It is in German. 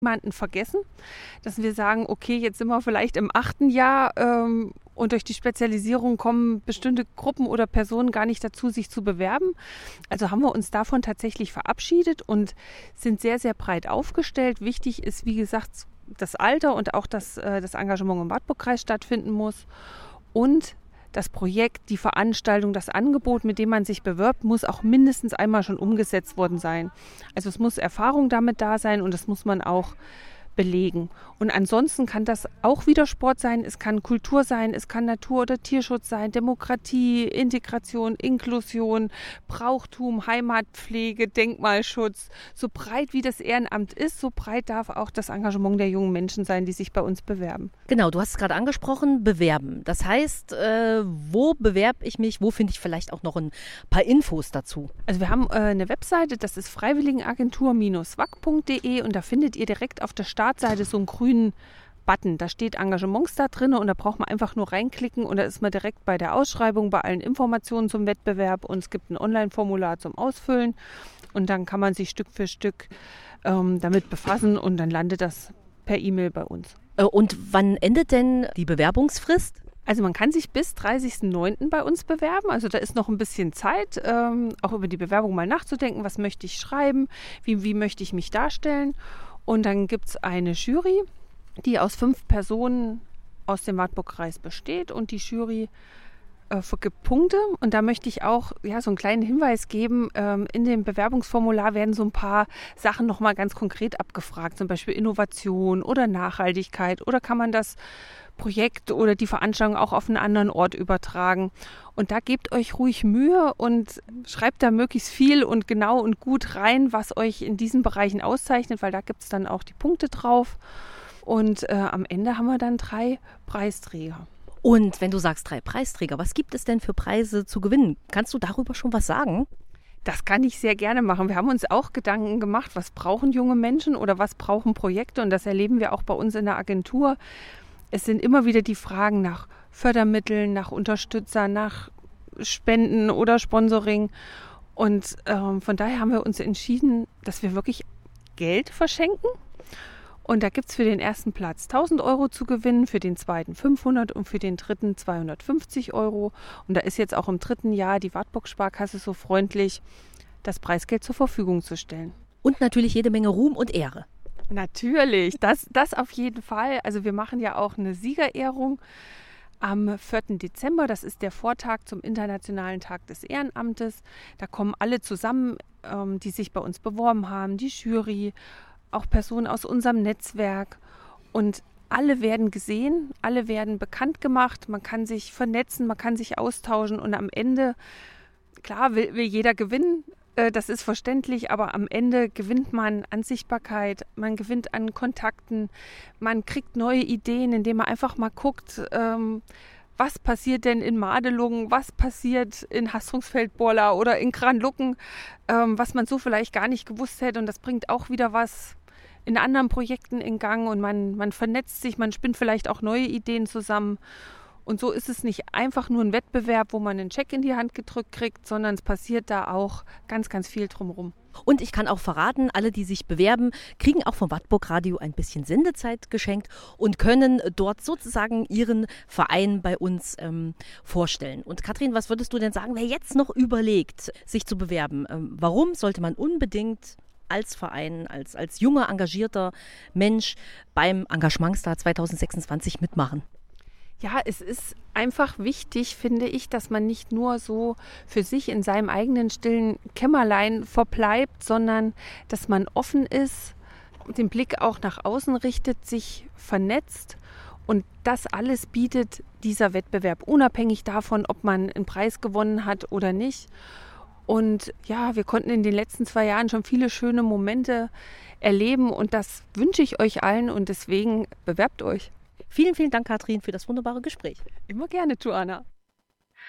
Jemanden vergessen, dass wir sagen, okay, jetzt sind wir vielleicht im 8. Jahr und durch die Spezialisierung kommen bestimmte Gruppen oder Personen gar nicht dazu, sich zu bewerben. Also haben wir uns davon tatsächlich verabschiedet und sind sehr, sehr breit aufgestellt. Wichtig ist, wie gesagt, das Alter und auch, dass das Engagement im Wartburgkreis stattfinden muss. Und das Projekt, die Veranstaltung, das Angebot, mit dem man sich bewirbt, muss auch mindestens einmal schon umgesetzt worden sein. Also es muss Erfahrung damit da sein und das muss man auch belegen. Und ansonsten kann das auch wieder Sport sein, es kann Kultur sein, es kann Natur- oder Tierschutz sein, Demokratie, Integration, Inklusion, Brauchtum, Heimatpflege, Denkmalschutz. So breit wie das Ehrenamt ist, so breit darf auch das Engagement der jungen Menschen sein, die sich bei uns bewerben. Genau, du hast es gerade angesprochen, bewerben. Das heißt, wo bewerbe ich mich, wo finde ich vielleicht auch noch ein paar Infos dazu? Also wir haben eine Webseite, das ist freiwilligenagentur-wac.de und da findet ihr direkt auf der Startseite so einen grünen Button. Da steht Engagements da drin und da braucht man einfach nur reinklicken und da ist man direkt bei der Ausschreibung, bei allen Informationen zum Wettbewerb und es gibt ein Online-Formular zum Ausfüllen und dann kann man sich Stück für Stück damit befassen und dann landet das per E-Mail bei uns. Und wann endet denn die Bewerbungsfrist? Also man kann sich bis 30.09. bei uns bewerben, also da ist noch ein bisschen Zeit, auch über die Bewerbung mal nachzudenken, was möchte ich schreiben, wie möchte ich mich darstellen. Und dann gibt es eine Jury, die aus 5 Personen aus dem Wartburgkreis besteht und die Jury vergibt Punkte. Und da möchte ich auch so einen kleinen Hinweis geben. In dem Bewerbungsformular werden so ein paar Sachen nochmal ganz konkret abgefragt, zum Beispiel Innovation oder Nachhaltigkeit oder kann man das Projekt oder die Veranstaltung auch auf einen anderen Ort übertragen. Und da gebt euch ruhig Mühe und schreibt da möglichst viel und genau und gut rein, was euch in diesen Bereichen auszeichnet, weil da gibt es dann auch die Punkte drauf. Und am Ende haben wir dann 3 Preisträger. Und wenn du sagst 3 Preisträger, was gibt es denn für Preise zu gewinnen? Kannst du darüber schon was sagen? Das kann ich sehr gerne machen. Wir haben uns auch Gedanken gemacht, was brauchen junge Menschen oder was brauchen Projekte? Und das erleben wir auch bei uns in der Agentur. Es sind immer wieder die Fragen nach Fördermitteln, nach Unterstützern, nach Spenden oder Sponsoring. Und von daher haben wir uns entschieden, dass wir wirklich Geld verschenken. Und da gibt es für den ersten Platz 1.000 Euro zu gewinnen, für den zweiten 500 und für den dritten 250 Euro. Und da ist jetzt auch im 3. Jahr die Wartburg-Sparkasse so freundlich, das Preisgeld zur Verfügung zu stellen. Und natürlich jede Menge Ruhm und Ehre. Natürlich, das auf jeden Fall. Also wir machen ja auch eine Siegerehrung am 4. Dezember. Das ist der Vortag zum Internationalen Tag des Ehrenamtes. Da kommen alle zusammen, die sich bei uns beworben haben, die Jury, auch Personen aus unserem Netzwerk. Und alle werden gesehen, alle werden bekannt gemacht. Man kann sich vernetzen, man kann sich austauschen und am Ende, klar, will jeder gewinnen. Das ist verständlich, aber am Ende gewinnt man an Sichtbarkeit, man gewinnt an Kontakten, man kriegt neue Ideen, indem man einfach mal guckt, was passiert denn in Madelungen, was passiert in Hastrungsfeld-Borla oder in Kranlucken, was man so vielleicht gar nicht gewusst hätte. Und das bringt auch wieder was in anderen Projekten in Gang und man vernetzt sich, man spinnt vielleicht auch neue Ideen zusammen. Und so ist es nicht einfach nur ein Wettbewerb, wo man einen Scheck in die Hand gedrückt kriegt, sondern es passiert da auch ganz, ganz viel drumherum. Und ich kann auch verraten, alle, die sich bewerben, kriegen auch vom Wartburg Radio ein bisschen Sendezeit geschenkt und können dort sozusagen ihren Verein bei uns vorstellen. Und Katrin, was würdest du denn sagen, wer jetzt noch überlegt, sich zu bewerben? Warum sollte man unbedingt als Verein, als junger, engagierter Mensch beim Engagementstar 2026 mitmachen? Ja, es ist einfach wichtig, finde ich, dass man nicht nur so für sich in seinem eigenen stillen Kämmerlein verbleibt, sondern dass man offen ist, den Blick auch nach außen richtet, sich vernetzt. Und das alles bietet dieser Wettbewerb, unabhängig davon, ob man einen Preis gewonnen hat oder nicht. Und ja, wir konnten in den letzten 2 Jahren schon viele schöne Momente erleben und das wünsche ich euch allen und deswegen bewerbt euch. Vielen, vielen Dank, Katrin, für das wunderbare Gespräch. Immer gerne, Joanna.